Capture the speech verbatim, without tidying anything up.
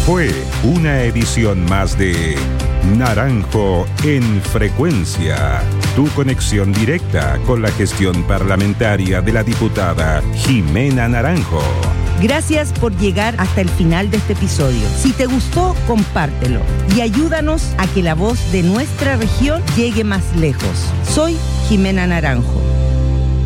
Fue una edición más de Naranjo en Frecuencia, tu conexión directa con la gestión parlamentaria de la diputada Jimena Naranjo. Gracias por llegar hasta el final de este episodio. Si te gustó, compártelo y ayúdanos a que la voz de nuestra región llegue más lejos. Soy Jimena Naranjo.